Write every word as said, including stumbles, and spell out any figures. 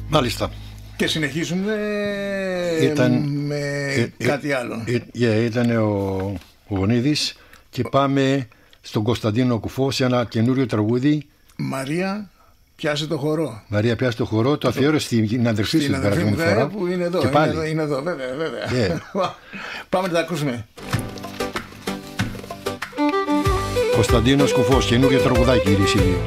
Μάλιστα. Και συνεχίζουμε ήταν, με ε, κάτι άλλο. Ε, ε, ήταν ο, ο Γονίδης και πάμε στον Κωνσταντίνο Κουφό σε ένα καινούριο τραγούδι. Μαρία, πιάσε το χορό. Μαρία, πιάσε το χορό. Το αφιέρωσε στην αδερφή σου την περασμένη φορά. Που είναι εδώ, και είναι πάλι. εδώ, είναι εδώ, βέβαια, βέβαια. Yeah. Πάμε να τα ακούσουμε. Κωνσταντίνος Κουφός, καινούριο τραγουδάκι, κύριε Σίλη.